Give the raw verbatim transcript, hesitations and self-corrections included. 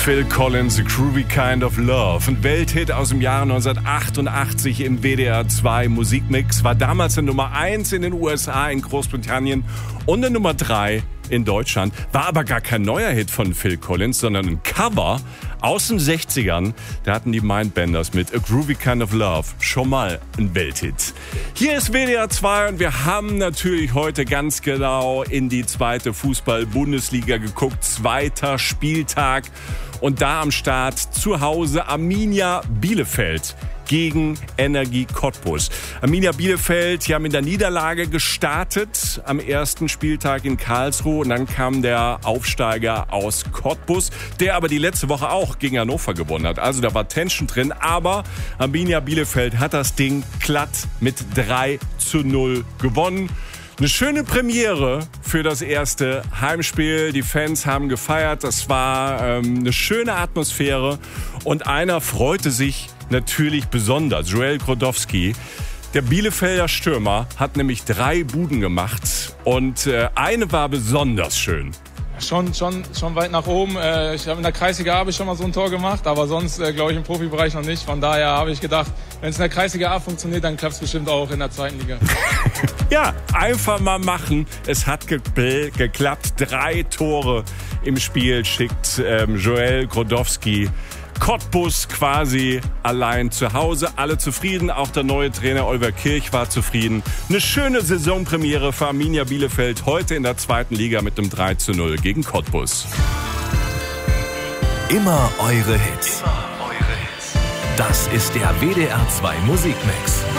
Phil Collins, A Groovy Kind of Love. Ein Welthit aus dem Jahre neunzehnhundertachtundachtzig im W D R zwei Musikmix. War damals eine Nummer eins in den U S A, in Großbritannien und eine Nummer drei in Deutschland. War aber gar kein neuer Hit von Phil Collins, sondern ein Cover aus den sechzigern. Da hatten die Mindbenders mit A Groovy Kind of Love schon mal ein Welthit. Hier ist W D R zwei und wir haben natürlich heute ganz genau in die zweite Fußball-Bundesliga geguckt. Zweiter Spieltag und da am Start zu Hause Arminia Bielefeld gegen Energie Cottbus. Arminia Bielefeld, die haben in der Niederlage gestartet am ersten Spieltag in Karlsruhe und dann kam der Aufsteiger aus Cottbus, der aber die letzte Woche auch gegen Hannover gewonnen hat. Also da war Tension drin, aber Arminia Bielefeld hat das Ding glatt mit drei zu null gewonnen. Eine schöne Premiere für das erste Heimspiel. Die Fans haben gefeiert. Das war ähm, eine schöne Atmosphäre. Und einer freute sich natürlich besonders. Joel Grodowski, der Bielefelder Stürmer, hat nämlich drei Buden gemacht. Und äh, eine war besonders schön. Schon, schon, schon weit nach oben. Ich habe in der Kreisliga habe ich schon mal so ein Tor gemacht, aber sonst glaube ich im Profibereich noch nicht. Von daher habe ich gedacht, wenn es in der Kreisliga A funktioniert, dann klappt es bestimmt auch in der zweiten Liga. Ja, einfach mal machen. Es hat ge- geklappt. Drei Tore im Spiel schickt ähm, Joel Grodowski. Cottbus quasi allein zu Hause. Alle zufrieden. Auch der neue Trainer Oliver Kirch war zufrieden. Eine schöne Saisonpremiere für Arminia Bielefeld. Heute in der zweiten Liga mit einem drei zu null gegen Cottbus. Immer eure Hits. Immer eure Hits. Das ist der W D R zwei Musikmix.